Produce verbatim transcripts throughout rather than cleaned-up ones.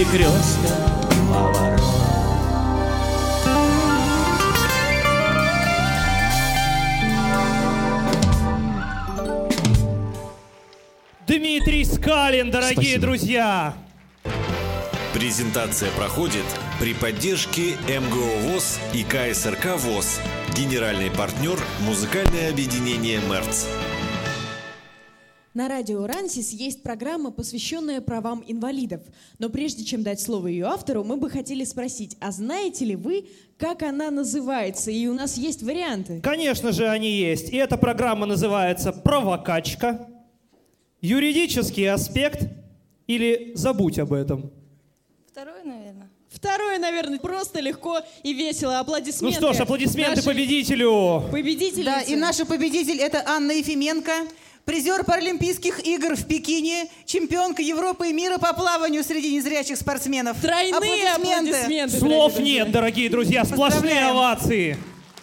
перекрестках поворот. Дмитрий Скалин, дорогие Спасибо. друзья! Презентация проходит при поддержке эм гэ о ВОС и ка эс эр ка ВОС. Генеральный партнер – музыкальное объединение «Мерц». На радио «Рансис» есть программа, посвященная правам инвалидов. Но прежде чем дать слово ее автору, мы бы хотели спросить, а знаете ли вы, как она называется? И у нас есть варианты. Конечно же, они есть. И эта программа называется «Провокачка», «Юридический аспект» или «Забудь об этом». Второе, наверное. Второе, наверное, просто легко и весело. Аплодисменты. Ну что ж, аплодисменты нашей победителю. Победительнице. Да, и наш победитель — это Анна Ефименко, призер Паралимпийских игр в Пекине, чемпионка Европы и мира по плаванию среди незрячих спортсменов. Тройные аплодисменты. аплодисменты Слов дорогие нет, дорогие друзья, сплошные Поздравляем. овации.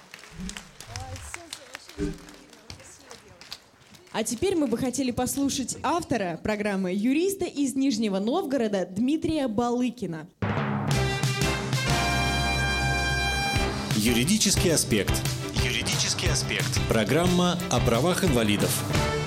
А теперь мы бы хотели послушать автора программы, юриста из Нижнего Новгорода Дмитрия Балыкина. Юридический аспект. Юридический аспект. Программа о правах инвалидов.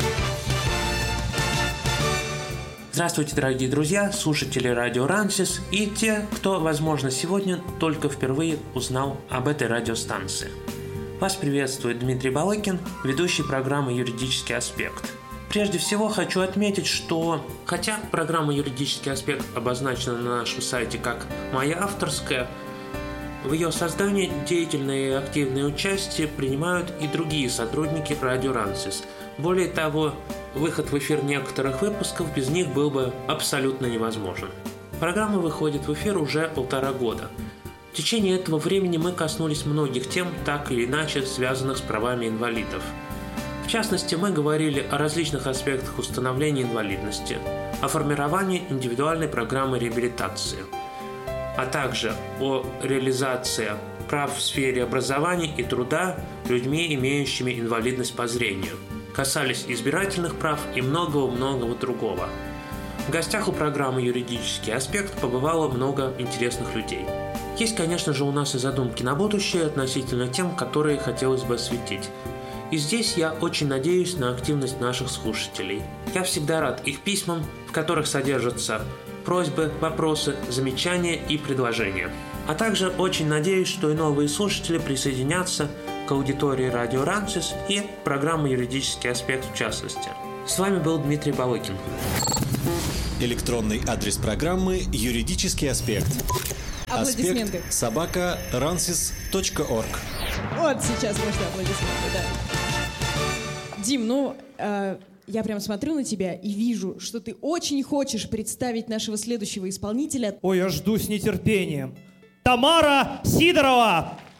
Здравствуйте, дорогие друзья, слушатели радио «Рансис» и те, кто, возможно, сегодня только впервые узнал об этой радиостанции. Вас приветствует Дмитрий Балыкин, ведущий программы «Юридический аспект». Прежде всего хочу отметить, что хотя программа «Юридический аспект» обозначена на нашем сайте как «Моя авторская», в ее создании деятельное и активное участие принимают и другие сотрудники радио «Рансис». Более того, выход в эфир некоторых выпусков без них был бы абсолютно невозможен. Программа выходит в эфир уже полтора года. В течение этого времени мы коснулись многих тем, так или иначе связанных с правами инвалидов. В частности, мы говорили о различных аспектах установления инвалидности, о формировании индивидуальной программы реабилитации, а также о реализации прав в сфере образования и труда людьми, имеющими инвалидность по зрению. Касались избирательных прав и многого-многого другого. В гостях у программы «Юридический аспект» побывало много интересных людей. Есть, конечно же, у нас и задумки на будущее относительно тем, которые хотелось бы осветить. И здесь я очень надеюсь на активность наших слушателей. Я всегда рад их письмам, в которых содержатся просьбы, вопросы, замечания и предложения. А также очень надеюсь, что и новые слушатели присоединятся к аудитории радио «Рансис» и программы «Юридический аспект» в частности. С вами был Дмитрий Балыкин. Электронный адрес программы «Юридический аспект». Аплодисменты. Аспект собака рансис точка орг. Вот сейчас можно аплодисменты, да. Дим, ну, э, я прям смотрю на тебя и вижу, что ты очень хочешь представить нашего следующего исполнителя. Ой, я жду с нетерпением. Тамара Сидорова!